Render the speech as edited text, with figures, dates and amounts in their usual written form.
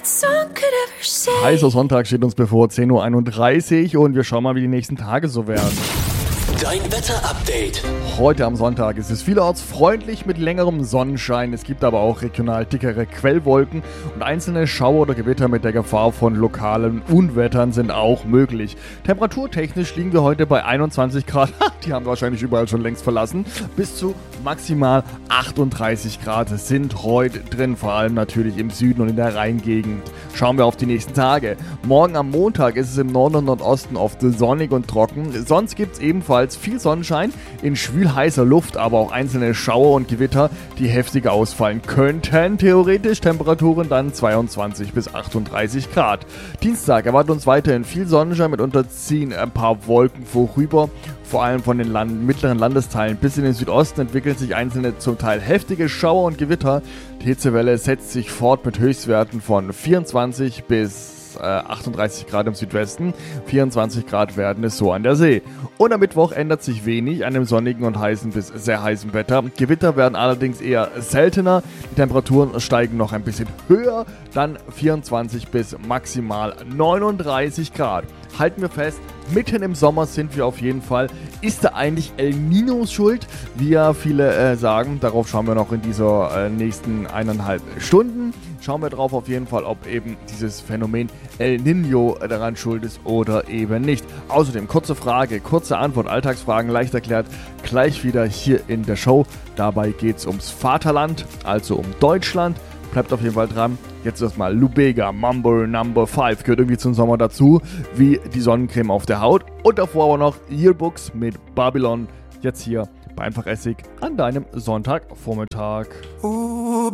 Heißer Sonntag steht uns bevor, 10.31 Uhr und wir schauen mal, wie die nächsten Tage so werden. Dein Wetter-Update. Heute am Sonntag ist es vielerorts freundlich mit längerem Sonnenschein. Es gibt aber auch regional dickere Quellwolken und einzelne Schauer oder Gewitter mit der Gefahr von lokalen Unwettern sind auch möglich. Temperaturtechnisch liegen wir heute bei 21 Grad. Die haben wir wahrscheinlich überall schon längst verlassen. Bis zu maximal 38 Grad sind heute drin, vor allem natürlich im Süden und in der Rheingegend. Schauen wir auf die nächsten Tage. Morgen am Montag ist es im Norden und Nordosten oft sonnig und trocken. Sonst gibt es ebenfalls viel Sonnenschein in schwül-heißer Luft, aber auch einzelne Schauer und Gewitter, die heftiger ausfallen könnten. Theoretisch Temperaturen dann 22 bis 38 Grad. Dienstag erwartet uns weiterhin viel Sonnenschein, mitunter ziehen ein paar Wolken vorüber. Vor allem von den mittleren Landesteilen bis in den Südosten entwickeln sich einzelne zum Teil heftige Schauer und Gewitter. Die Hitzewelle setzt sich fort mit Höchstwerten von 24 bis 38 Grad im Südwesten, 24 Grad werden es so an der See. Und am Mittwoch ändert sich wenig an dem sonnigen und heißen bis sehr heißen Wetter. Gewitter werden allerdings eher seltener, die Temperaturen steigen noch ein bisschen höher, dann 24 bis maximal 39 Grad. Halten wir fest, mitten im Sommer sind wir auf jeden Fall. Ist da eigentlich El Niño schuld, wie ja viele sagen? Darauf schauen wir noch in dieser nächsten 1,5 Stunden. Schauen wir drauf auf jeden Fall, ob eben dieses Phänomen El Niño daran schuld ist oder eben nicht. Außerdem kurze Frage, kurze Antwort, Alltagsfragen leicht erklärt, gleich wieder hier in der Show. Dabei geht es ums Vaterland, also um Deutschland. Bleibt auf jeden Fall dran. Jetzt erstmal Lubega, Mambo Number 5, gehört irgendwie zum Sommer dazu, wie die Sonnencreme auf der Haut. Und davor aber noch Yearbooks mit Babylon, jetzt hier bei Einfach Essig an deinem Sonntagvormittag.